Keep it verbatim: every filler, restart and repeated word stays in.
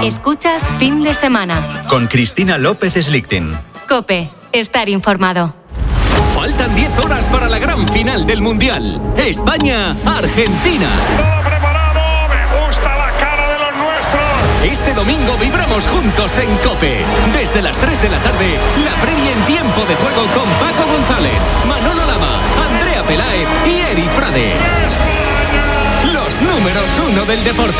Escuchas Fin de Semana con Cristina López Slichting. COPE, estar informado. Faltan diez horas para la gran final del Mundial. España-Argentina. Todo preparado, me gusta la cara de los nuestros. Este domingo vibramos juntos en COPE. Desde las tres de la tarde, la previa en tiempo de juego con Paco González, Manolo Lama, Andrea Peláez y Eri Frade. ¡España! Los números uno del deporte.